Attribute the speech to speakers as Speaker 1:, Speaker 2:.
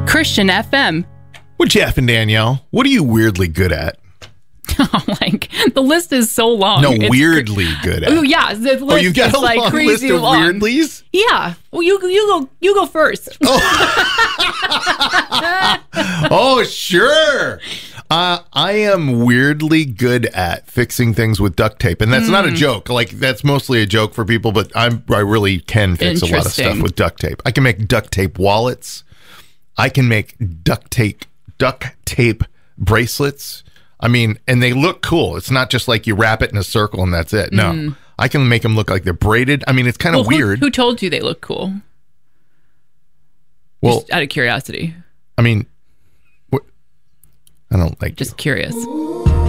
Speaker 1: Christian FM.
Speaker 2: Well, Jeff and Danielle, what are you weirdly good at?
Speaker 1: Like, the list is so long.
Speaker 2: No, weirdly good at.
Speaker 1: Oh, yeah. The list
Speaker 2: you've got
Speaker 1: is
Speaker 2: a
Speaker 1: like
Speaker 2: long
Speaker 1: crazy
Speaker 2: list of
Speaker 1: long.
Speaker 2: weirdlies?
Speaker 1: Yeah. Well, you go first.
Speaker 2: Oh, sure. I am weirdly good at fixing things with duct tape. And that's not a joke. Like, that's mostly a joke for people, but I really can fix a lot of stuff with duct tape. I can make duct tape wallets. I can make duct tape bracelets. I mean, and they look cool. It's not just like you wrap it in a circle and that's it. No, I can make them look like they're braided. I mean, it's kind of weird.
Speaker 1: Who told you they look cool? Just out of curiosity.
Speaker 2: I mean, I don't like
Speaker 1: Just curious.